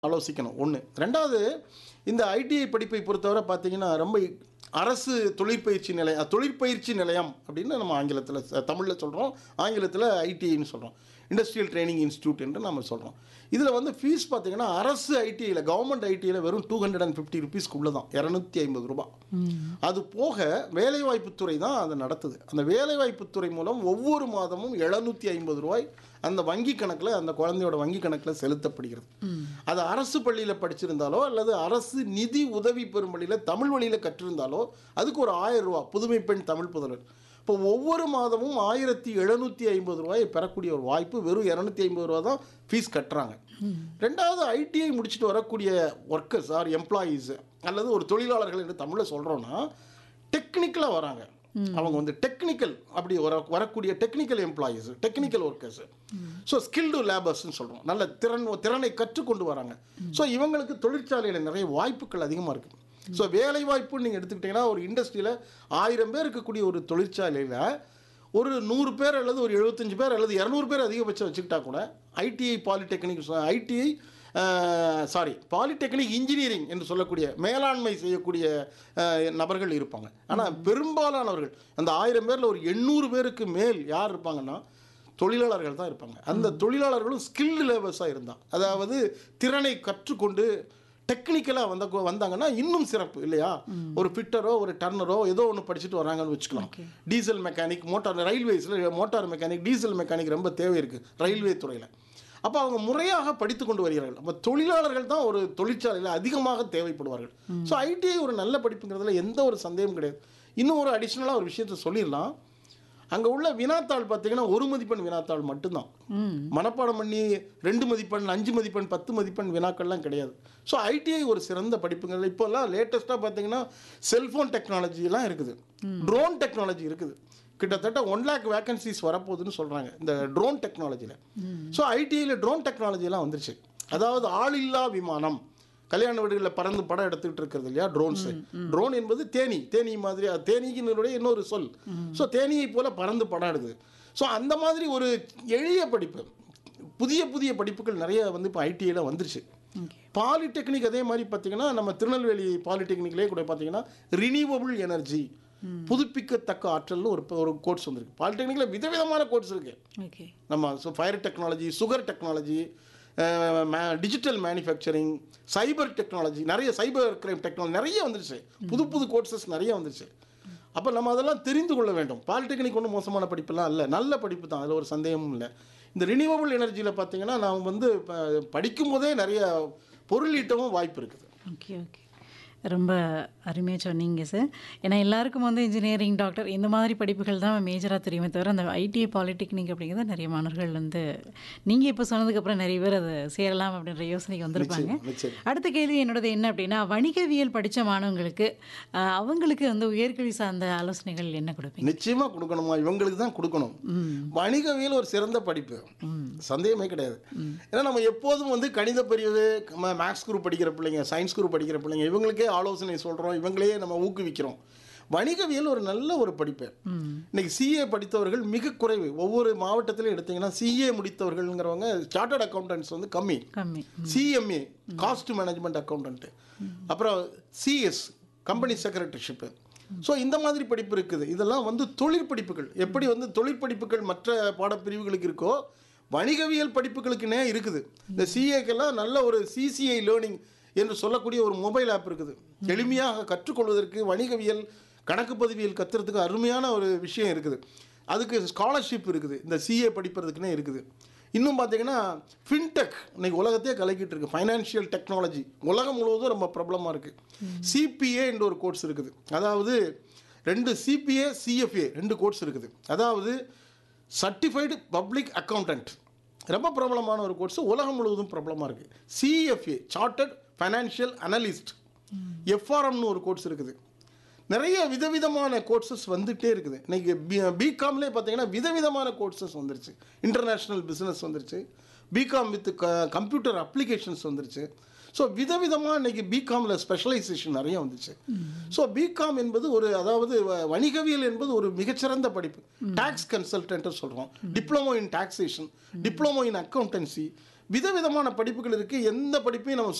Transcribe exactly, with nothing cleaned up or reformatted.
ஆலோசிக்கணும் ஒன்று. ரெண்டாவது, இந்த ஐடிஐ படிப்பை பொறுத்தவரை பார்த்தீங்கன்னா ரொம்ப அரசு தொழிற்பயிற்சி நிலையம் தொழிற்பயிற்சி நிலையம் அப்படின்னு நம்ம ஆங்கிலத்தில் தமிழில் சொல்கிறோம். ஆங்கிலத்தில் ஐடிஐன்னு சொல்கிறோம், இண்டஸ்ட்ரியல் ட்ரைனிங் இன்ஸ்டியூட் என்று நம்ம சொல்கிறோம். இதில் வந்து ஃபீஸ் பார்த்தீங்கன்னா அரசு ஐடிஐயில் கவர்மெண்ட் ஐடிஐயில் வெறும் டூ ஹண்ட்ரட் அண்ட் ஃபிஃப்டி ருபீஸ்க்குள்ளே தான், இரநூத்தி ஐம்பது ரூபா. அது போக வேலைவாய்ப்புத்துறை தான் அதை நடத்துது. அந்த வேலைவாய்ப்புத்துறை மூலம் ஒவ்வொரு மாதமும் எழுநூற்றி ஐம்பது ரூபாய் அந்த வங்கி கணக்கில் அந்த குழந்தையோட வங்கி கணக்கில் செலுத்தப்படுகிறது. அது அரசு பள்ளியில் படிச்சிருந்தாலோ அல்லது அரசு நிதி உதவி பெறும் பள்ளியில் தமிழ் வழியில் கற்றிருந்தாலோ அதுக்கு ஒரு ஆயிரம் ரூபா புதுமை பெண் தமிழ் புதல்வர். இப்போ ஒவ்வொரு மாதமும் ஆயிரத்தி எழுநூற்றி ஐம்பது ரூபாயை பெறக்கூடிய ஒரு வாய்ப்பு. வெறும் இரநூத்தி ஐம்பது ரூபா தான் ஃபீஸ் கட்டுறாங்க. ரெண்டாவது, ஐடிஐ முடிச்சுட்டு வரக்கூடிய ஒர்க்கர்ஸ் ஆர் எம்ப்ளாயீஸ் அல்லது ஒரு தொழிலாளர்கள் என்று தமிழில் சொல்கிறோன்னா டெக்னிக்கலாக வராங்க. அவங்க வந்து டெக்னிக்கல் அப்படி வர வரக்கூடிய technical employees, technical workers, so skilled லேபர்ஸ்ன்னு சொல்கிறோம். நல்ல திறன் திறனை கற்றுக்கொண்டு வராங்க. ஸோ இவங்களுக்கு தொழிற்சாலையில் நிறைய வாய்ப்புகள் அதிகமாக இருக்குது. ஸோ வேலை வாய்ப்புன்னு நீங்கள் எடுத்துக்கிட்டிங்கன்னா ஒரு இண்டஸ்ட்ரியில் ஆயிரம் பேர் இருக்கக்கூடிய ஒரு தொழிற்சாலையில் ஒரு நூறு பேர் அல்லது ஒரு எழுபத்தஞ்சு பேர் அல்லது இரநூறு பேர் அதிகபட்சம் வச்சுக்கிட்டா கூட ITI polytechnic ITI sorry polytechnic engineering என்று சொல்லக்கூடிய மேலாண்மை செய்யக்கூடிய நபர்கள் இருப்பாங்க. ஆனால் பெரும்பாலானவர்கள் அந்த ஆயிரம் பேரில் ஒரு எண்ணூறு பேருக்கு மேல் யார் இருப்பாங்கன்னா தொழிலாளர்கள் தான் இருப்பாங்க. அந்த தொழிலாளர்களும் ஸ்கில்டு லேபர்ஸாக இருந்தால், அதாவது திறனை கற்றுக்கொண்டு டெக்னிக்கலாக வந்த வந்தாங்கன்னா இன்னும் சிறப்பு இல்லையா? ஒரு ஃபிட்டரோ ஒரு டர்னரோ ஏதோ ஒன்று படிச்சுட்டு வராங்கன்னு வச்சுக்கலாம். Diesel mechanic, motor ரயில்வேஸில் motor mechanic, diesel mechanic ரொம்ப தேவை இருக்குது ரயில்வே துறையில். அப்போ அவங்க முறையாக படித்து கொண்டு வருகிறார்கள். அப்போ தொழிலாளர்கள் தான் ஒரு தொழிற்சாலையில் அதிகமாக தேவைப்படுவார்கள். ஸோ ஐடிஐ ஒரு நல்ல படிப்புங்கிறதுல எந்த ஒரு சந்தேகமும் கிடையாது. இன்னும் ஒரு அடிஷ்னலாக ஒரு விஷயத்தை சொல்லிடலாம். அங்கே உள்ள வினாத்தாள் பார்த்தீங்கன்னா ஒரு மதிப்பெண் வினாத்தாள் மட்டும்தான். மனப்பாடம் பண்ணி ரெண்டு மதிப்பெண், அஞ்சு மதிப்பெண், பத்து மதிப்பெண் வினாக்கள்லாம் கிடையாது. ஸோ ஐடிஐ ஒரு சிறந்த படிப்புங்கிறது. இப்போல்லாம் லேட்டஸ்ட்டாக பார்த்தீங்கன்னா செல்ஃபோன் டெக்னாலஜிலாம் இருக்குது, ட்ரோன் டெக்னாலஜி இருக்குது. கிட்டத்தட்ட ஒன் லேக் வேகன்சிஸ் வரப்போகுதுன்னு சொல்கிறாங்க இந்த ட்ரோன் டெக்னாலஜியில். ஸோ ஐடிஐயில் ட்ரோன் டெக்னாலஜிலாம் வந்துருச்சு. அதாவது ஆளில்லா விமானம், கல்யாண வீடுகளில் பறந்து படம் எடுத்துக்கிட்டு இருக்கிறது இல்லையா ட்ரோன்ஸு. ட்ரோன் என்பது தேனி தேனி மாதிரி, தேனியினுடைய இன்னொரு சொல். ஸோ தேனியை போல் பறந்து படம் எடுக்குது. ஸோ அந்த மாதிரி ஒரு எளிய படிப்பு, புதிய புதிய படிப்புகள் நிறைய வந்து இப்போ ஐடிஐயில் வந்துருச்சு. பாலிடெக்னிக் அதே மாதிரி பார்த்தீங்கன்னா நம்ம திருநெல்வேலி பாலிடெக்னிக்லேயே கூட பார்த்தீங்கன்னா ரினியூவபிள் எனர்ஜி, புதுப்பிக்கத்தக்க ஆற்றல்னு ஒரு ஒரு கோர்ஸ் வந்துருக்கு. பாலிடெக்னிக்கில் விதவிதமான கோர்ஸ் இருக்குது. நம்ம so fire technology, sugar technology, digital manufacturing, சைபர் டெக்னாலஜி, நிறைய சைபர் கிரைம் டெக்னாலஜி நிறைய வந்துருச்சு. புது புது கோர்சஸ் நிறைய வந்துருச்சு. அப்போ நம்ம அதெல்லாம் தெரிந்து கொள்ள வேண்டும். பாலிடெக்னிக் ஒன்றும் மோசமான படிப்புலாம் இல்லை, நல்ல படிப்பு தான், அதில் ஒரு சந்தேகமும் இல்லை. இந்த ரினியூவபிள் எனர்ஜியில் பார்த்தீங்கன்னா நாம் வந்து படிக்கும் போதே நிறைய பொருளீட்டவும் வாய்ப்பு இருக்குது. ஓகே ஓகே ரொம்ப அருமையாக சொன்னீங்க சார். ஏன்னா எல்லாருக்கும் வந்து இன்ஜினியரிங், டாக்டர் இந்த மாதிரி படிப்புகள் தான் மேஜராக தெரியுமே தவிர அந்த ஐடிஐ பாலிடெக்னிக் அப்படிங்கிறத நிறைய மாணவர்கள் வந்து நீங்கள் இப்போ சொன்னதுக்கப்புறம் நிறைய பேர் அதை சேரலாம் அப்படின்ற யோசனைக்கு வந்திருப்பாங்க. அடுத்த கேள்வி என்னோடது என்ன அப்படின்னா, வணிகவியல் படித்த மாணவங்களுக்கு அவங்களுக்கு வந்து உயர்கல்வி சார்ந்த ஆலோசனைகள் என்ன கொடுப்பீங்க? நிச்சயமாக கொடுக்கணுமா, இவங்களுக்கு தான் கொடுக்கணும். வணிகவியல் ஒரு சிறந்த படிப்பு, சந்தேகமே கிடையாது. ஏன்னா நம்ம எப்போதும் வந்து கணித பிரிவு, மேக்ஸ் குரூப் படிக்கிற பிள்ளைங்க, சயின்ஸ் குரூப் படிக்கிற பிள்ளைங்க இவங்களுக்கே ஆலோசனை சொல்கிறோம், இவங்களே நம்ம ஊக்குவிக்கிறோம். வணிகவியல் ஒரு நல்ல ஒரு படிப்பு. இன்னைக்கு சிஏ படித்தவர்கள் மிக குறைவு. ஒவ்வொரு மாவட்டத்திலும் எடுத்தீங்கன்னா சிஏ முடித்தவர்கள்ங்கிறவங்க சார்ட்டர்ட் அக்கௌண்டன்ட்ஸ் வந்து கம்மி. சிஎம்ஏ காஸ்ட் மேனேஜ்மெண்ட் அக்கௌண்டன்ட், அப்புறம் சிஎஸ் கம்பெனி செக்ரட்டரிஷிப்பு. ஸோ இந்த மாதிரி படிப்பு இருக்குது. இதெல்லாம் வந்து தொழிற்படிப்புகள். எப்படி வந்து தொழிற்படிப்புகள் மற்ற பாடப்பிரிவுகளுக்கு இருக்கோ வணிகவியல் படிப்புகளுக்குன்னே இருக்குது. இந்த சிஏக்கெல்லாம் நல்ல ஒரு சிசிஐ லேர்னிங் என்று சொல்லக்கூடிய ஒரு மொபைல் ஆப் இருக்குது. எளிமையாக கற்றுக்கொள்வதற்கு வணிகவியல், கணக்கு பதிவியல் கற்றுறதுக்கு அருமையான ஒரு விஷயம் இருக்குது. அதுக்கு ஸ்காலர்ஷிப் இருக்குது, இந்த சிஏ படிப்பதுக்குன்னே இருக்குது. இன்னும் பார்த்தீங்கன்னா ஃபின்டெக் இன்னைக்கு உலகத்தையே கலக்கிட்டு இருக்குது. ஃபைனான்ஷியல் டெக்னாலஜி உலகம் முழுவதும் ரொம்ப பிரபலமாக இருக்குது. சிபிஏ என்ற ஒரு கோர்ஸ் இருக்குது. அதாவது ரெண்டு சிபிஏ சிஎஃப்ஏ ரெண்டு கோர்ஸ் இருக்குது. அதாவது சர்டிஃபைடு பப்ளிக் அக்கௌண்டன்ட் ரொம்ப பிரபலமான ஒரு கோர்ஸ், உலகம் முழுவதும் பிரபலமாக இருக்குது. சிஎஃப்ஏ சார்ட்டர்ட் ஃபைனான்ஷியல் அனலிஸ்ட், எஃப்ஆர்எம்னு ஒரு கோர்ஸ் இருக்குது. நிறைய விதவிதமான கோர்சஸ் வந்துகிட்டே இருக்குது. இன்றைக்கி பி பிகாம்லேயே பார்த்தீங்கன்னா விதவிதமான கோர்சஸ் வந்துருச்சு. இன்டர்நேஷ்னல் பிஸ்னஸ் வந்துருச்சு, பிகாம் வித் க கம்ப்யூட்டர் அப்ளிகேஷன்ஸ் வந்துருச்சு. ஸோ விதவிதமாக இன்றைக்கி பிகாமில் ஸ்பெஷலைசேஷன் நிறைய வந்துச்சு. ஸோ பிகாம் என்பது ஒரு, அதாவது வணிகவியல் என்பது ஒரு மிகச்சிறந்த படிப்பு. டாக்ஸ் கன்சல்டன்ட்டு சொல்கிறோம், diploma in taxation, diploma in accountancy, விதவிதமான படிப்புகள் இருக்குது. எந்த படிப்பையும் நம்ம